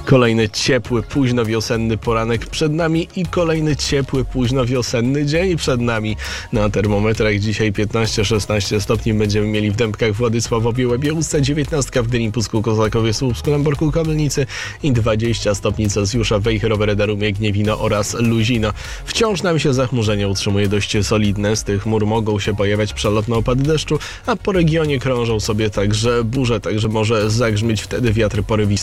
Kolejny ciepły, późno-wiosenny poranek przed nami i kolejny ciepły, późno-wiosenny dzień przed nami. Na termometrach dzisiaj 15-16 stopni będziemy mieli w Dębkach, Władysławowie, Łebie, Ustce, 19 w Gdyni, Pusku, Kozakowie, Słupsku, Lęborku, Komelnicy i 20 stopni Celsjusza w Wejherowie, Darumie, Gniewino oraz Luzino. Wciąż nam się zachmurzenie utrzymuje dość solidne. Z tych chmur mogą się pojawiać przelotne opady deszczu, a po regionie krążą sobie także burze, także może zagrzmieć wtedy wiatr porywista